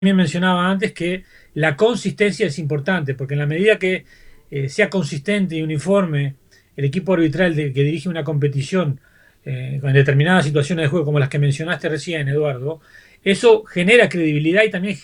también mencionaba antes que la consistencia es importante, porque en la medida que sea consistente y uniforme el equipo arbitral que dirige una competición con determinadas situaciones de juego, como las que mencionaste recién, Eduardo, eso genera credibilidad y también